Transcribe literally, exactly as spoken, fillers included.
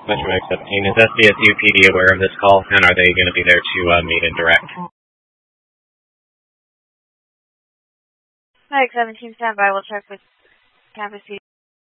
Metro X seventeen, is S D S U P D aware of this call, and are they going to be there to uh, meet and direct? X seventeen, stand by. We'll check with Campus C D